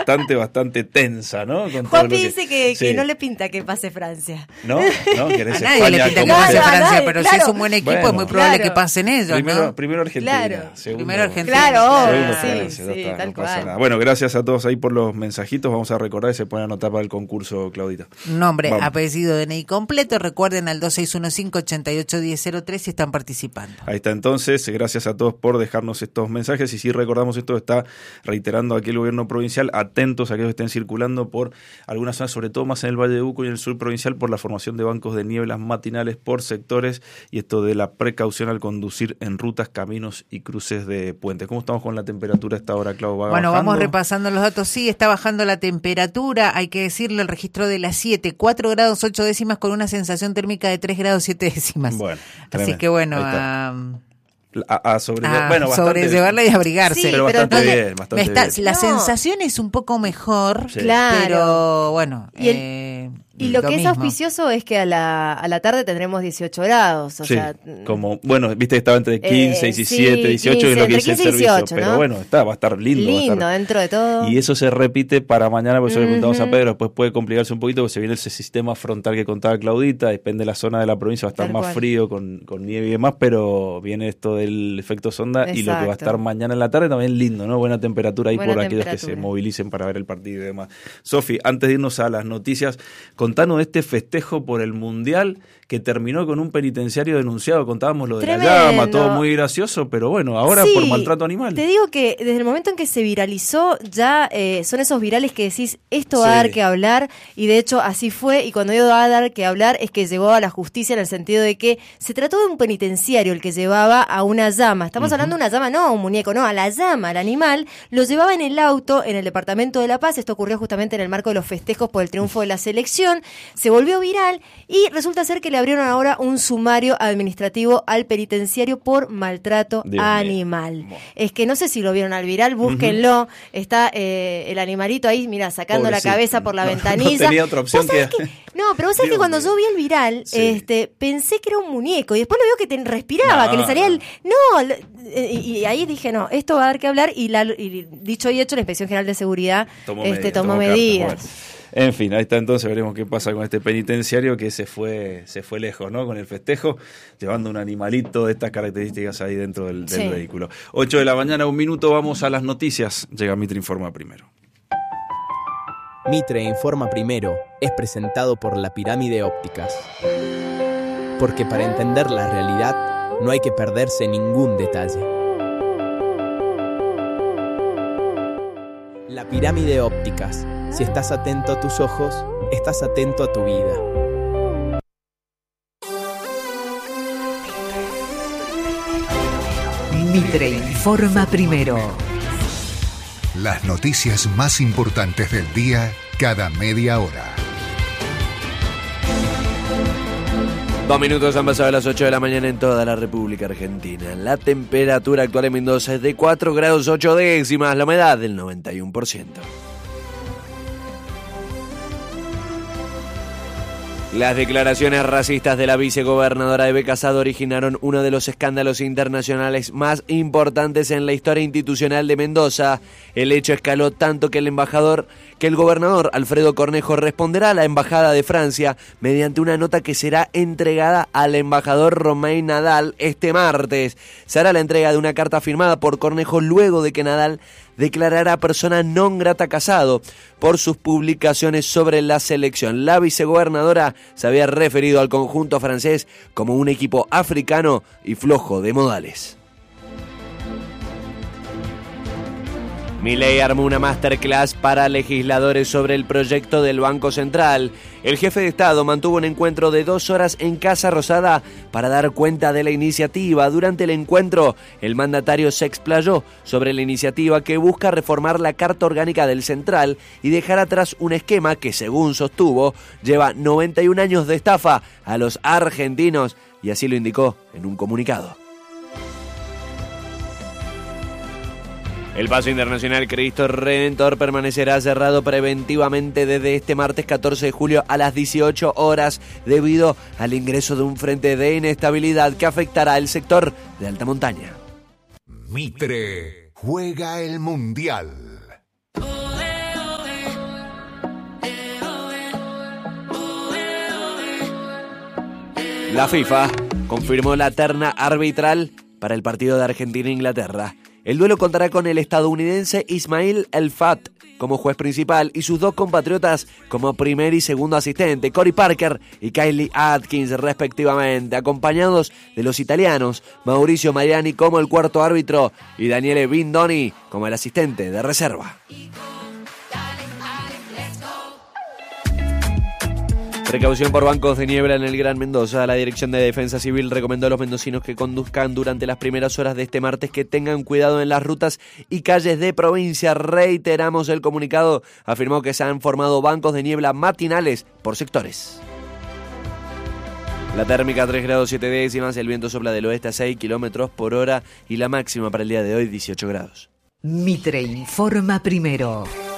bastante tensa, ¿no? Juanpi dice que no le pinta que pase Francia. ¿No? ¿Querés a nadie le pinta que pase Francia, pero si es un buen equipo es muy probable que pasen ellos, ¿no? Primero Argentina. Primero Argentina. Claro, tal cual. Bueno, gracias a todos ahí por los mensajitos. Vamos a recordar y se pueden anotar para el concurso, Claudita. Nombre, apellido, DNI completo. Recuerden al 2615-881003 si están participando. Ahí está entonces. Gracias a todos por dejarnos estos mensajes. Y si recordamos, esto está reiterando aquí el gobierno provincial. Atentos a aquellos que estén circulando por algunas zonas, sobre todo más en el Valle de Uco y en el sur provincial, por la formación de bancos de nieblas matinales por sectores y esto de la precaución al conducir en rutas, caminos y cruces de puentes. ¿Cómo estamos con la temperatura a esta hora, Clau? Bueno, bajando. Vamos repasando los datos. Sí, está bajando la temperatura. Hay que decirlo, el registro de las 7, 4 grados 8 décimas con una sensación térmica de 3 grados 7 décimas. Bueno, así que bueno, sobrellevarla y abrigarse. Sí, pero bastante bien. La sensación es un poco mejor, claro. Pero bueno. Y lo que es auspicioso es que a la tarde tendremos 18 grados. O sea, como, bueno, viste que estaba entre 15, 17, 18, 15, es lo que dice el servicio. 18, ¿no? Pero bueno, va a estar lindo. Lindo, dentro de todo. Y eso se repite para mañana, por eso le preguntamos a Pedro, después puede complicarse un poquito, porque se viene ese sistema frontal que contaba Claudita, depende de la zona de la provincia, va a estar más frío, con nieve y demás, pero viene esto del efecto sonda. Exacto. Y lo que va a estar mañana en la tarde también lindo, ¿no? Buena temperatura ahí por aquellos que se movilicen para ver el partido y demás. Sofi, antes de irnos a las noticias, contanos de este festejo por el Mundial que terminó con un penitenciario denunciado. Contábamos lo de la llama, todo muy gracioso, pero bueno, ahora por maltrato animal. Te digo que desde el momento en que se viralizó, ya son esos virales que decís, esto va a dar que hablar, y de hecho así fue, y cuando digo va a dar que hablar es que llevó a la justicia en el sentido de que se trató de un penitenciario el que llevaba a una llama. Estamos hablando de una llama, no a un muñeco, no, a la llama, al animal. Lo llevaba en el auto en el departamento de La Paz. Esto ocurrió justamente en el marco de los festejos por el triunfo de la selección. Se volvió viral y resulta ser que le abrieron ahora un sumario administrativo al penitenciario por maltrato animal. Es que no sé si lo vieron al viral, búsquenlo. Está el animalito ahí, mira, sacando la cabeza por la ventanilla. No tenía otra opción No, pero vos sabés que cuando yo vi el viral, pensé que era un muñeco y después lo veo que respiraba, que le salía el... y ahí dije, no, esto va a dar que hablar, y dicho y hecho, la Inspección General de Seguridad tomó medidas. En fin, ahí está, entonces veremos qué pasa con este penitenciario que se fue lejos, ¿no? Con el festejo, llevando un animalito de estas características ahí dentro del vehículo. 8 de la mañana, 1 minuto, vamos a las noticias. Llega Mitre Informa Primero. Mitre Informa Primero es presentado por La Pirámide Ópticas. Porque para entender la realidad no hay que perderse ningún detalle. La Pirámide Ópticas. Si estás atento a tus ojos, estás atento a tu vida. Mitre Informa Primero. Las noticias más importantes del día cada media hora. 2 minutos han pasado a las 8 de la mañana en toda la República Argentina. La temperatura actual en Mendoza es de 4 grados 8 décimas, la humedad del 91%. Las declaraciones racistas de la vicegobernadora Eve Casado originaron uno de los escándalos internacionales más importantes en la historia institucional de Mendoza. El hecho escaló tanto que el gobernador Alfredo Cornejo responderá a la embajada de Francia mediante una nota que será entregada al embajador Romain Nadal este martes. Se hará la entrega de una carta firmada por Cornejo luego de que Nadal declarará persona non grata Casado por sus publicaciones sobre la selección. La vicegobernadora se había referido al conjunto francés como un equipo africano y flojo de modales. Milei armó una masterclass para legisladores sobre el proyecto del Banco Central. El jefe de Estado mantuvo un encuentro de 2 horas en Casa Rosada para dar cuenta de la iniciativa. Durante el encuentro, el mandatario se explayó sobre la iniciativa que busca reformar la Carta Orgánica del Central y dejar atrás un esquema que, según sostuvo, lleva 91 años de estafa a los argentinos, y así lo indicó en un comunicado. El paso internacional Cristo Redentor permanecerá cerrado preventivamente desde este martes 14 de julio a las 18 horas debido al ingreso de un frente de inestabilidad que afectará el sector de alta montaña. Mitre juega el Mundial. La FIFA confirmó la terna arbitral para el partido de Argentina-Inglaterra. El duelo contará con el estadounidense Ismail El-Fat como juez principal y sus dos compatriotas como primer y segundo asistente, Cory Parker y Kylie Atkins respectivamente, acompañados de los italianos Mauricio Mariani como el cuarto árbitro y Daniele Bindoni como el asistente de reserva. Precaución por bancos de niebla en el Gran Mendoza. La Dirección de Defensa Civil recomendó a los mendocinos que conduzcan durante las primeras horas de este martes que tengan cuidado en las rutas y calles de provincia. Reiteramos, el comunicado afirmó que se han formado bancos de niebla matinales por sectores. La térmica 3 grados 7 décimas, el viento sopla del oeste a 6 kilómetros por hora y la máxima para el día de hoy 18 grados. Mitre informa primero.